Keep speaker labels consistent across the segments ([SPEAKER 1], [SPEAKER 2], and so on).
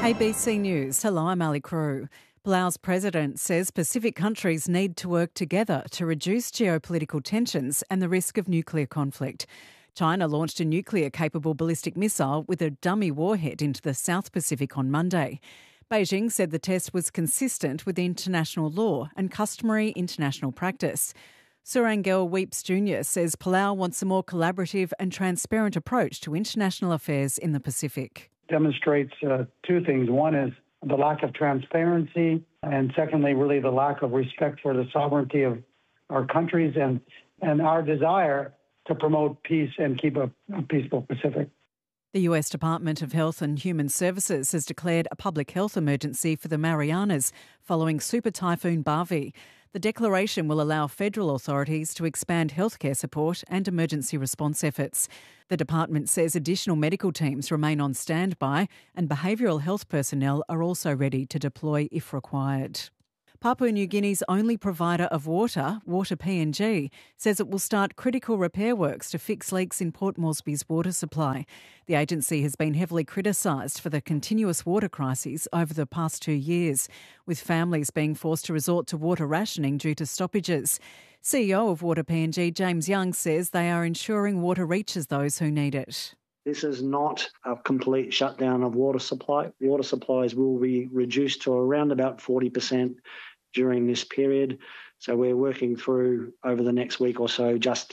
[SPEAKER 1] ABC News. Hello, I'm Ali Crew. Palau's president says Pacific countries need to work together to reduce geopolitical tensions and the risk of nuclear conflict. China launched a nuclear-capable ballistic missile with a dummy warhead into the South Pacific on Monday. Beijing said the test was consistent with international law and customary international practice. Surangel Weeps Jr. says Palau wants a more collaborative and transparent approach to international affairs in the Pacific.
[SPEAKER 2] Demonstrates two things. One is the lack of transparency, and secondly, really the lack of respect for the sovereignty of our countries and our desire to promote peace and keep a peaceful Pacific.
[SPEAKER 1] The US Department of Health and Human Services has declared a public health emergency for the Marianas following Super Typhoon Bavi. The declaration will allow federal authorities to expand healthcare support and emergency response efforts. The department says additional medical teams remain on standby and behavioural health personnel are also ready to deploy if required. Papua New Guinea's only provider of water, Water PNG, says it will start critical repair works to fix leaks in Port Moresby's water supply. The agency has been heavily criticised for the continuous water crises over the past 2 years, with families being forced to resort to water rationing due to stoppages. CEO of Water PNG, James Young, says they are ensuring water reaches those who need it.
[SPEAKER 3] This is not a complete shutdown of water supply. Water supplies will be reduced to around about 40% during this period. So we're working through over the next week or so just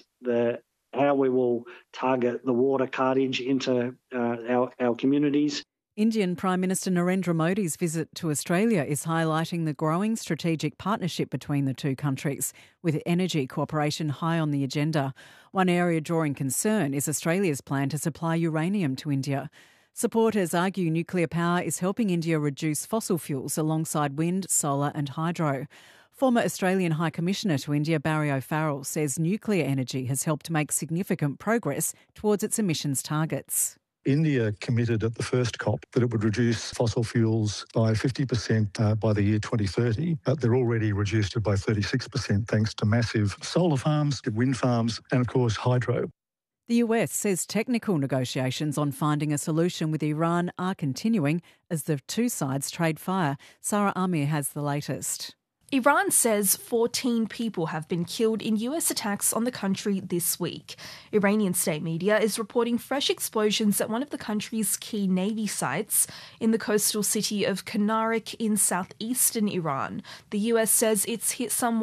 [SPEAKER 3] how we will target the water cartage into our communities.
[SPEAKER 1] Indian Prime Minister Narendra Modi's visit to Australia is highlighting the growing strategic partnership between the two countries, with energy cooperation high on the agenda. One area drawing concern is Australia's plan to supply uranium to India. Supporters argue nuclear power is helping India reduce fossil fuels alongside wind, solar and hydro. Former Australian High Commissioner to India, Barry O'Farrell, says nuclear energy has helped make significant progress towards its emissions targets.
[SPEAKER 4] India committed at the first COP that it would reduce fossil fuels by 50% by the year 2030. They're already reduced it by 36% thanks to massive solar farms, wind farms and, of course, hydro.
[SPEAKER 1] The US says technical negotiations on finding a solution with Iran are continuing as the two sides trade fire. Sarah Amir has the latest.
[SPEAKER 5] Iran says 14 people have been killed in US attacks on the country this week. Iranian state media is reporting fresh explosions at one of the country's key navy sites in the coastal city of Kanarik in southeastern Iran. The US says it's hit some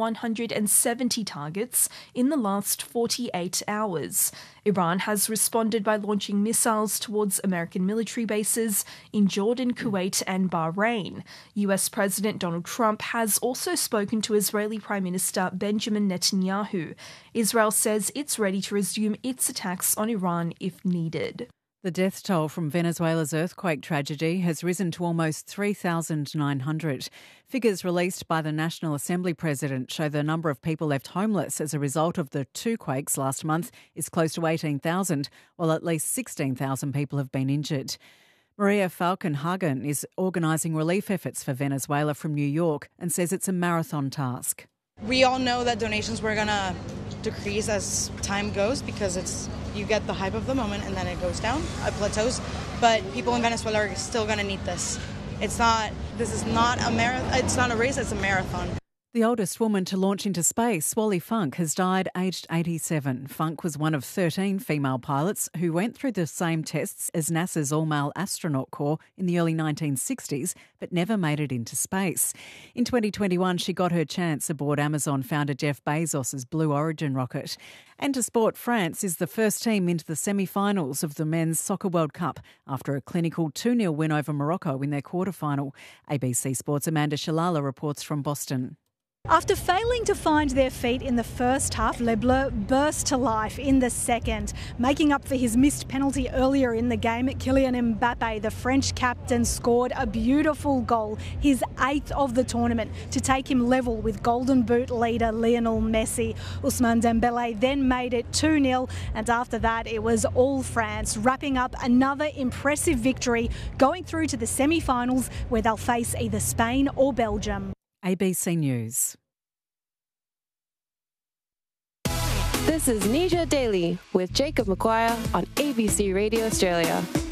[SPEAKER 5] 170 targets in the last 48 hours. Iran has responded by launching missiles towards American military bases in Jordan, Kuwait and Bahrain. US President Donald Trump has also spoken to Israeli Prime Minister Benjamin Netanyahu. Israel says it's ready to resume its attacks on Iran if needed.
[SPEAKER 1] The death toll from Venezuela's earthquake tragedy has risen to almost 3,900. Figures released by the National Assembly president show the number of people left homeless as a result of the two quakes last month is close to 18,000, while at least 16,000 people have been injured. Maria Falkenhagen is organising relief efforts for Venezuela from New York and says it's a marathon task.
[SPEAKER 6] We all know that donations were going to decrease as time goes because you get the hype of the moment and then it goes down, it plateaus. But people in Venezuela are still going to need this. This is not a marathon. It's not a race, it's a marathon.
[SPEAKER 1] The oldest woman to launch into space, Wally Funk, has died aged 87. Funk was one of 13 female pilots who went through the same tests as NASA's all-male astronaut corps in the early 1960s, but never made it into space. In 2021, she got her chance aboard Amazon founder Jeff Bezos' Blue Origin rocket. And to sport, France is the first team into the semi-finals of the Men's Soccer World Cup after a clinical 2-0 win over Morocco in their quarter-final. ABC Sports' Amanda Shalala reports from Boston.
[SPEAKER 7] After failing to find their feet in the first half, Les Bleus burst to life in the second. Making up for his missed penalty earlier in the game, Kylian Mbappe, the French captain, scored a beautiful goal, his 8th of the tournament, to take him level with Golden Boot leader Lionel Messi. Ousmane Dembele then made it 2-0, and after that it was all France, wrapping up another impressive victory, going through to the semi-finals where they'll face either Spain or Belgium.
[SPEAKER 1] ABC News.
[SPEAKER 8] This is Nisha Daly with Jacob McGuire on ABC Radio Australia.